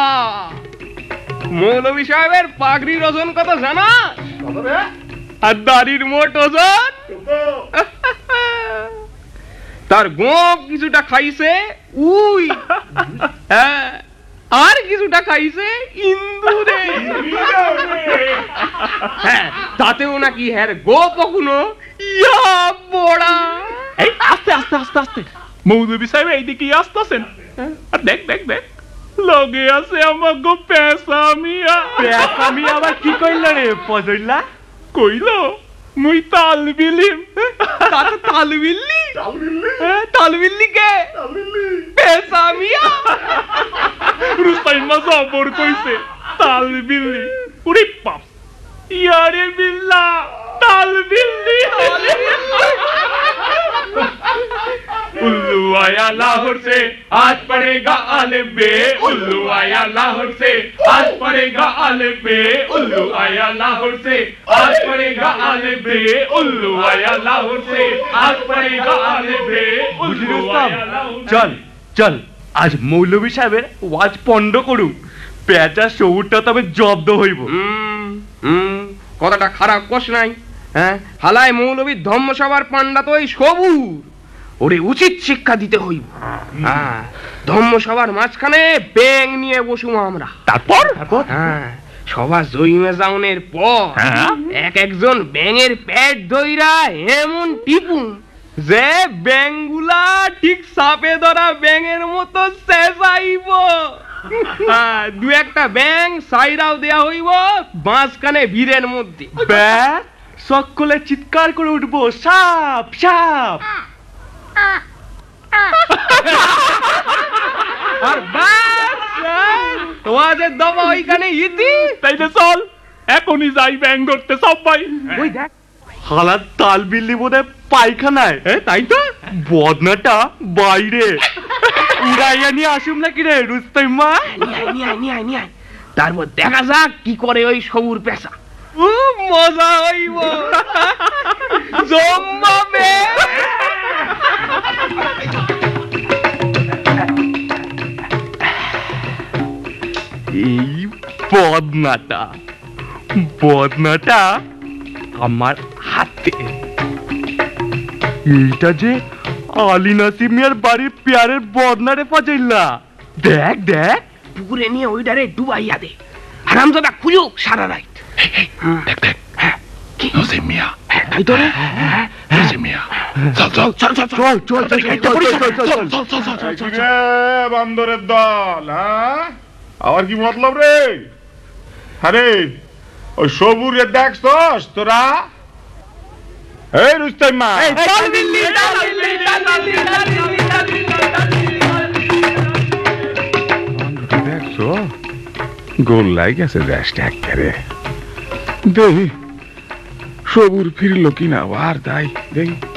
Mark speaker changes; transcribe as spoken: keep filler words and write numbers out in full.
Speaker 1: মৌলভী সাহেবের পাগড়ির ওজন কত জানা? আর দাড়ির মোট ওজন? তার গোপ কিছুটা খাইছে উই, হ্যাঁ, আর কিছুটা খাইছে ইন্দুরে। হ্যাঁ, তাতেও নাকি হ্যার গোপ কোনো ইয়া বড়া।
Speaker 2: এই আস্তে আস্তে আস্তে আস্তে মৌলভী সাহেব এইদিকে আসতেছেন। আর দেখ দেখ দেখ লগে আছে আমার গো পেশা মিয়া।
Speaker 3: পেশা মিয়া আবার কি কইল রে পজইলা?
Speaker 2: কইল মুই তাল বিলিম।
Speaker 1: তাতে তাল বিল্লি? হ্যাঁ, তাল বিল্লি কে? পেশা মিয়া।
Speaker 2: রুস্তাইমা জবর কইছে তাল বিল্লি। উরে বাপ, ইয়ারে বিল্লা তাল বিল্লি। उल्लू आया लाहौर से आज पड़ेगा आलिफ बे। उल्लू आया लाहौर से आज पड़ेगा आलिफ बे। उल्लू आया लाहौर से आज पड़ेगा आलिफ बे। उल्लू आया लाहौर से आज पड़ेगा आलिफ बे। उल्लू आया लाहौर।
Speaker 3: চল চল আজ মৌলভী সাহেবের ওয়াজ পন্ড করুক, পেঁচা শহুরটা তবে জব্দ হইব।
Speaker 1: হুম হুম কথাটা খারাপ কষ নাই। হ্যাঁ, হালায় মৌলভীর ধর্মসভার পান্ডা তো এই সবুর, ওরে উচিত শিক্ষা দিতে হইব। হ্যাঁ, ধর্মসভার মাঝখানে ব্যাং নিয়ে বসুম আমরা।
Speaker 2: তারপর
Speaker 1: হ্যাঁ, সভা জইমে যাওনের পর এক একজন ব্যাঙের পেট ধইরা এমন টিপুম যে ব্যাঙগুলা ঠিক সাপে ধরা ব্যাঙের মতো চেঁচাইব। হ্যাঁ, দু একটা ব্যাঙ সাইরাও দেয়া হইব মাঝখানে ভিড়ের মধ্যে।
Speaker 3: ব্যাস সকলে চিৎকার করে উঠবো, সাপ সাপ।
Speaker 1: আর ব্যাস ওয়াজের দবা ওইখানে ইতি।
Speaker 2: তাইলে চল এখনই যাই ব্যাং ধরতে সবাই।
Speaker 1: ওই দেখ
Speaker 3: হালার তাল বিল্লি বোধহয় পায়খানায়।
Speaker 1: তাই তো,
Speaker 3: বদনাটা বাইরে। উড়াইয়া নিয়ে আসুম নাকি রে রুস্তাইমা?
Speaker 1: তারপর দেখা যাক কি করে ওই সবুর পেশা। মজা হইব জম্মাবে।
Speaker 3: এই বদনাটা বদনাটা আমার হাতে। এইটা যে আলী নাসিম মিয়ার বাড়ির পেয়ারের বদনা রে ফাজাইল্লা। দেখ দেখ
Speaker 1: পুকুরে নিয়ে ওইটারে ডুবাইয়া দে, হারামজাদা খুঁজুক সারা রাত।
Speaker 2: দেখ দেখ নসিম মিয়া।
Speaker 1: তাই তো রে,
Speaker 2: নসিম মিয়া চল চল চল চল
Speaker 3: চল চল চল চল চল।
Speaker 4: বান্দরের দল, হ্যাঁ আবার কি মতলব রে? আরে ওই সবুরে দেখছস তোরা? এই রুস্তাইমা, দেখছো গোল লাই গেছে দেশটা একেবারে। দেখি সবুর ফিরলো কিনা আর তাই দেখি।